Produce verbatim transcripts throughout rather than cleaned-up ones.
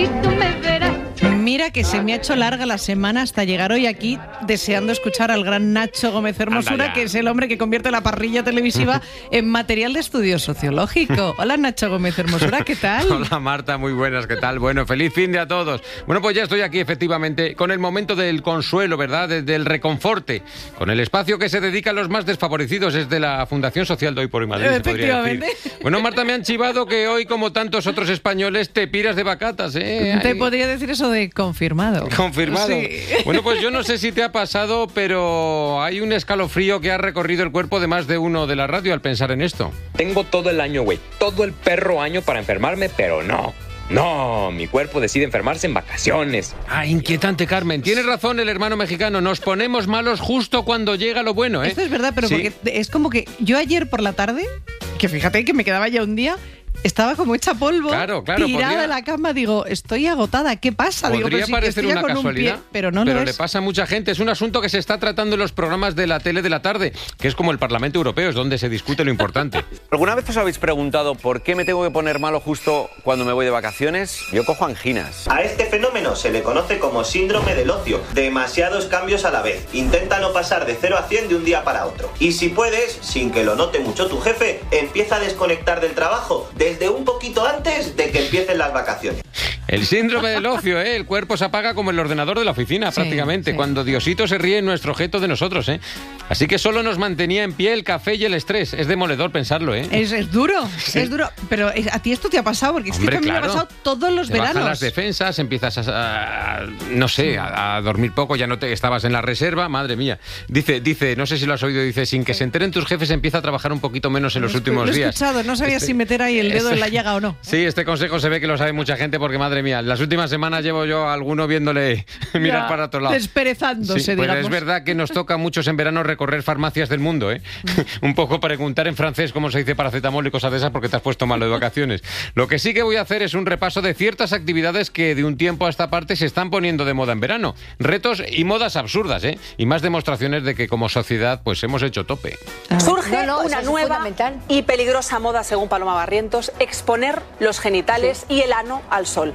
y tú me verás. Mira que se me ha hecho larga la semana hasta llegar hoy aquí deseando escuchar al gran Nacho Gómez Hermosura, que es el hombre que convierte la parrilla televisiva en material de estudio sociológico. Hola, Nacho Gómez Hermosura, ¿qué tal? Hola, Marta, muy buenas, ¿qué tal? Bueno, feliz fin de a todos. Bueno, pues ya estoy aquí efectivamente con el momento del consuelo, ¿verdad? Del reconforte, con el espacio que se dedica a los más desfavorecidos, es de la Fundación Social de Hoy por Hoy Madrid, se podría decir. Bueno, Marta, me han chivado que hoy, como tantos otros españoles, te piras de vacatas, ¿eh? Te Ahí... podría decir eso de confirmado. Confirmado. Sí. Bueno, pues yo no sé si te ha pasado, pero hay un escalofrío que ha recorrido el cuerpo de más de uno de la radio al pensar en esto. Tengo todo el año, güey, todo el perro año para enfermarme, pero no. No, mi cuerpo decide enfermarse en vacaciones. Ah, inquietante, Carmen. Tienes razón el hermano mexicano. Nos ponemos malos justo cuando llega lo bueno, ¿eh? Esto es verdad, pero sí. Porque es como que yo ayer por la tarde, que fíjate que me quedaba ya un día... Estaba como hecha polvo, claro, claro, tirada podría, en la cama, digo, estoy agotada, ¿qué pasa? Podría digo, pero parecer si una con casualidad, un pie, pero no pero lo le es. pasa a mucha gente. Es un asunto que se está tratando en los programas de la tele de la tarde, que es como el Parlamento Europeo, es donde se discute lo importante. ¿Alguna vez os habéis preguntado por qué me tengo que poner malo justo cuando me voy de vacaciones? Yo cojo anginas. A este fenómeno se le conoce como síndrome del ocio. Demasiados cambios a la vez. Intenta no pasar de cero a cien de un día para otro. Y si puedes, sin que lo note mucho tu jefe, empieza a desconectar del trabajo desde un poquito antes de que empiecen las vacaciones. El síndrome del ocio, ¿eh? El cuerpo se apaga como el ordenador de la oficina, sí, prácticamente, sí. Cuando Diosito se ríe en nuestro objeto de nosotros, ¿eh? Así que solo nos mantenía en pie el café y el estrés. Es demoledor pensarlo, ¿eh? Es, es duro, sí. es duro. Pero a ti esto te ha pasado, porque es Hombre, que a mí claro. me ha pasado todos los te veranos. Bajan las defensas, empiezas a, a no sé, a, a dormir poco, ya no te estabas en la reserva, madre mía. Dice, dice, no sé si lo has oído, dice, sin que se enteren tus jefes empieza a trabajar un poquito menos en los lo últimos lo he días. escuchado, no sabía este, si meter ahí el dedo este, en la llaga o no. Sí, este consejo se ve que lo sabe mucha gente porque, madre mía, las últimas semanas llevo yo a alguno viéndole mirar ya, para otro lado. Desperezándose, sí, pues digamos. es verdad que nos toca a muchos en verano recorrer farmacias del mundo, ¿eh? Un poco preguntar en francés cómo se dice paracetamol y cosas de esas porque te has puesto malo de vacaciones. Lo que sí que voy a hacer es un repaso de ciertas actividades que de un tiempo a esta parte se están poniendo de moda en verano. Retos y modas absurdas, ¿eh? Y más demostraciones de que como sociedad pues hemos hecho tope. Surge no, no, una nueva y peligrosa moda, según Paloma Barrientos, exponer los genitales sí. y el ano al sol.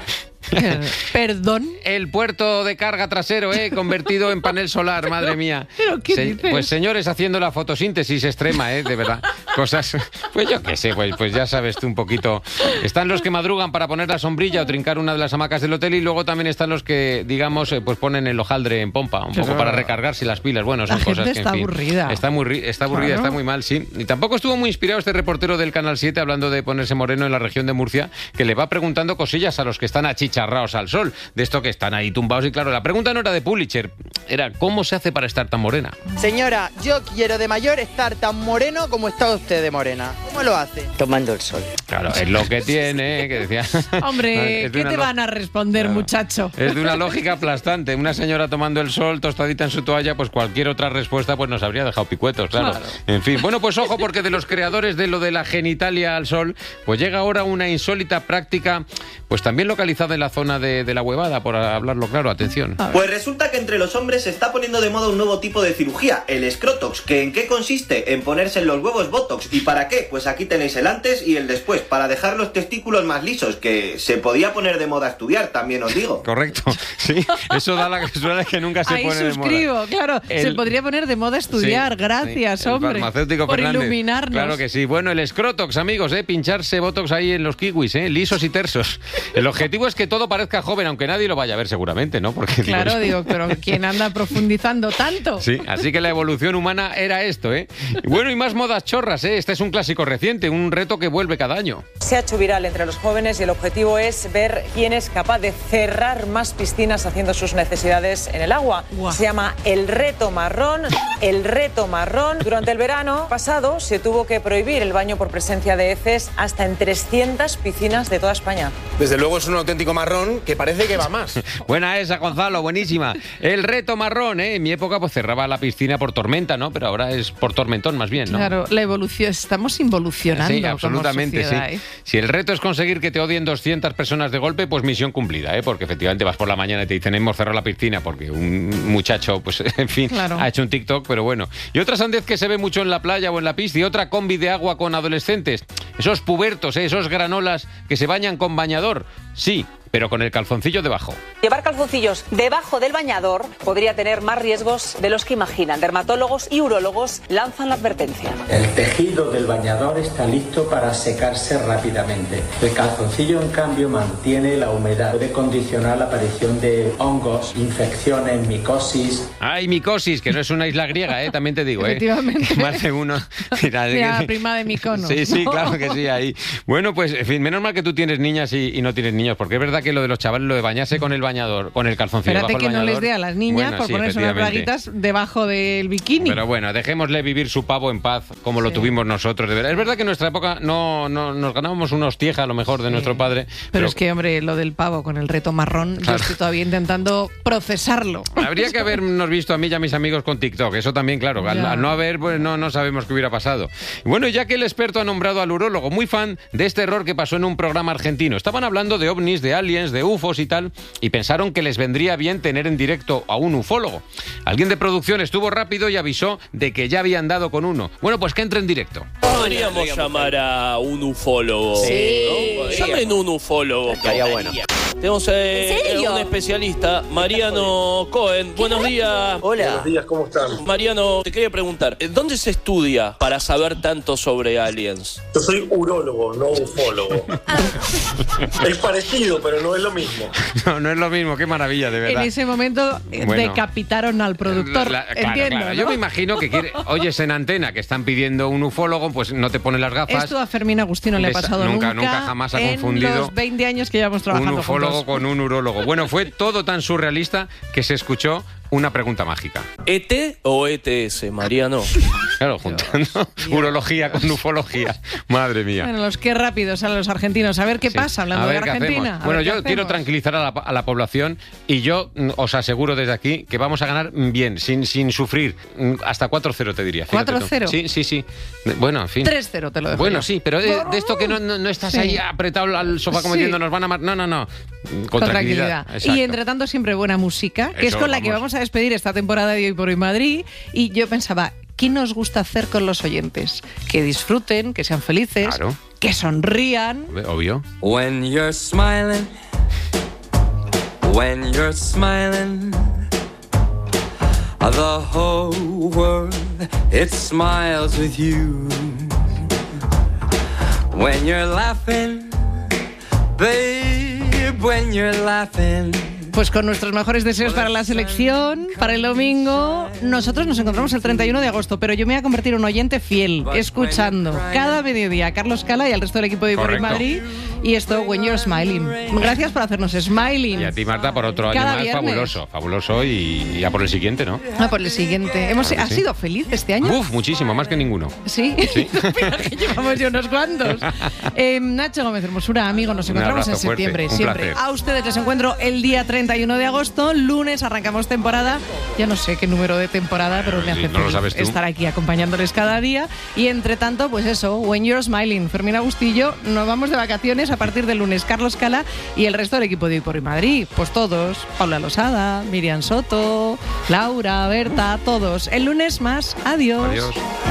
¿Perdón? El puerto de carga trasero, ¿eh? Convertido en panel solar, madre pero, mía. ¿Pero qué Se, dices? Pues señores, haciendo la fotosíntesis extrema, ¿eh? De verdad. Cosas, pues yo qué sé, pues, pues ya sabes tú un poquito. Están los que madrugan para poner la sombrilla o trincar una de las hamacas del hotel y luego también están los que, digamos, pues ponen el hojaldre en pompa, un poco Pero, para recargarse las pilas. Bueno, son la cosas gente que, está en fin, aburrida. Está muy, está aburrida, claro. está muy mal, sí. Y tampoco estuvo muy inspirado este reportero del Canal siete hablando de ponerse moreno en la región de Murcia, que le va preguntando cosillas a los que están achicharrados al sol. De esto que están ahí tumbados y claro, la pregunta no era de Pulitzer, era ¿cómo se hace para estar tan morena? Señora, yo quiero de mayor estar tan moreno como está usted de morena. ¿Cómo lo hace? Tomando el sol. Claro, es lo que tiene, que decía. Hombre, ¿qué te lo... van a responder, claro. muchacho? Es de una lógica aplastante. Una señora tomando el sol, tostadita en su toalla, pues cualquier otra respuesta pues nos habría dejado picuetos, claro. claro. En fin, bueno, pues ojo, porque de los creadores de lo de la genitalia al sol, pues llega ahora una insólita práctica, pues también localizada en la zona de, de la Huevada, por hablarlo claro, atención. Pues resulta que entre los hombres se está poniendo de moda un nuevo tipo de cirugía, el escrotox, que ¿en qué consiste? En ponerse en los huevos botox. ¿Y para qué? Pues aquí tenéis el antes y el después, para dejar los testículos más lisos, que se podía poner de moda estudiar, también os digo. Correcto, sí, eso da la casualidad de que nunca se Ahí pone suscribo, de moda. claro, el... se podría poner de moda estudiar, sí, gracias, sí, hombre, farmacéutico por Fernández. iluminarnos. Claro que sí, bueno, el escrotox, amigos, ¿eh? Pincharse botox ahí en los kiwis, ¿eh? Lisos y tersos. El objetivo es que todo parezca joven, aunque nadie lo vaya a ver seguramente, ¿no? Porque, claro, digo, digo, pero ¿quién anda profundizando tanto? Sí, así que la evolución humana era esto, ¿eh? Y bueno, y más modas chorras, ¿eh? Este es un clásico reciente, un reto que vuelve cada año. Se ha hecho viral entre los jóvenes y el objetivo es ver quién es capaz de cerrar más piscinas haciendo sus necesidades en el agua. Wow. Se llama el reto marrón, el reto marrón. Durante el verano pasado se tuvo que prohibir el baño por presencia de heces hasta en trescientas piscinas de toda España. Desde luego es un auténtico marrón que parece que va más. Buena esa, Gonzalo, buenísima. El reto marrón, ¿eh? En mi época pues cerraba la piscina por tormenta, ¿no? Pero ahora es por tormentón más bien, ¿no? Claro, la evolución, estamos involucionando. Sí, absolutamente, como sociedad, sí. ¿eh? Si el reto es conseguir que te odien doscientas personas de golpe, pues misión cumplida, ¿eh? Porque efectivamente vas por la mañana y te dicen hemos cerrado la piscina porque un muchacho, pues en fin, claro. ha hecho un TikTok, pero bueno. Y otra sandez que se ve mucho en la playa o en la pista y otra combi de agua con adolescentes. Esos pubertos, ¿eh? Esos granolas que se bañan con bañador. Sí, pero con el calzoncillo debajo. Llevar calzoncillos debajo del bañador podría tener más riesgos de los que imaginan. Dermatólogos y urólogos lanzan la advertencia. El tejido del bañador está listo para secarse rápidamente. El calzoncillo, en cambio, mantiene la humedad. Puede condicionar la aparición de hongos, infecciones, micosis. Ay, micosis, que no es una isla griega, ¿eh? También te digo, ¿eh? Efectivamente. Más de uno. Mira, Mira, la prima de Mykonos. Sí, sí, claro que sí, ahí. Bueno, pues, en fin, menos mal que tú tienes niñas y, y no tienes niños, porque es verdad que lo de los chavales, lo de bañarse con el bañador, con el calzoncillo Espérate bajo el que no bañador, les dé a las niñas bueno, por sí, ponerse unas braguitas debajo del bikini. Pero bueno, dejémosle vivir su pavo en paz, como sí. lo tuvimos nosotros. De verdad. Es verdad que en nuestra época no, no nos ganábamos unos tieja, a lo mejor, de sí. nuestro padre. Pero, pero es que, hombre, lo del pavo con el reto marrón, claro. yo estoy todavía intentando procesarlo. Habría que habernos visto a mí y a mis amigos con TikTok. Eso también, claro. Al, al no haber, pues no, no sabemos qué hubiera pasado. Bueno, ya que el experto ha nombrado al urólogo, muy fan de este error que pasó en un programa argentino. Estaban hablando de ovnis, de aliens, de U F Os y tal, y pensaron que les vendría bien tener en directo a un ufólogo. Alguien de producción estuvo rápido y avisó de que ya habían dado con uno. Bueno, pues que entre en directo. Podríamos llamar a un ufólogo. Sí. ¿No? Llamen un ufólogo. Estaría bueno. Tenemos eh, un especialista, Mariano Cohen. Buenos días. Hola. Buenos días, ¿cómo están? Mariano, te quería preguntar, ¿dónde se estudia para saber tanto sobre aliens? Yo soy urólogo, no ufólogo. Es parecido, pero no es lo mismo. No, no es lo mismo, qué maravilla, de verdad. En ese momento bueno, decapitaron al productor, la, claro, entiendo, claro. ¿no? Yo me imagino que quiere, oyes en antena que están pidiendo un ufólogo, pues no te ponen las gafas. Esto a Fermín Agustí no le ha pasado nunca. Nunca, Nunca jamás ha en confundido los veinte años que llevamos trabajando un ufólogo juntos. con un urólogo. Bueno, fue todo tan surrealista que se escuchó una pregunta mágica. ¿E T o E T S, Mariano? Claro, juntando urología con ufología. Madre mía. Bueno, los qué rápidos a los argentinos. A ver qué sí. pasa hablando de Argentina. Bueno, yo quiero tranquilizar a la, a la población y yo os aseguro desde aquí que vamos a ganar bien, sin, sin sufrir. Hasta cuatro cero te diría. ¿cuatro cero? Sí, sí, sí. Bueno, en fin. tres cero te lo dejo. Bueno, yo. sí, pero de, de esto que no, no, no estás sí. ahí apretado al sofá como sí. diciendo nos van a... Mar... No, no, no. Con, con tranquilidad. tranquilidad. Y entre tanto siempre buena música, que Eso, es con la vamos. que vamos a despedir esta temporada de Hoy por Hoy Madrid. Y yo pensaba, ¿qué nos gusta hacer con los oyentes? Que disfruten, que sean felices, claro. que sonrían. Obvio. When you're smiling, when you're smiling, the whole world, it smiles with you. When you're laughing, babe, when you're laughing. Pues con nuestros mejores deseos para la selección, para el domingo. Nosotros nos encontramos el treinta y uno de agosto, pero yo me voy a convertir en un oyente fiel, escuchando cada mediodía a Carlos Cala y al resto del equipo de Hoy por Hoy Madrid. Y esto, When You're Smiling. Gracias por hacernos smiling. Y a ti, Marta, por otro cada año más viernes. fabuloso. Fabuloso y, y a por el siguiente, ¿no? A por el siguiente. Hemos, claro ¿Has sí. sido feliz este año? Uf, muchísimo, más que ninguno. ¿Sí? Sí. Mira que llevamos ya unos cuantos. Eh, Nacho Gómez Hermosura, amigo, nos encontramos en septiembre. Fuerte, siempre. Placer. A ustedes les encuentro el día treinta y uno de agosto. Lunes arrancamos temporada. Ya no sé qué número de temporada, pero me hace sí, no lo sabes tú. estar aquí acompañándoles cada día. Y entre tanto, pues eso, When You're Smiling. Fermín Agustillo, nos vamos de vacaciones a partir del lunes. Carlos Cala y el resto del equipo de Hoy por Hoy Madrid. Pues todos. Paula Losada, Miriam Soto, Laura, Berta, todos. El lunes más. Adiós. Adiós.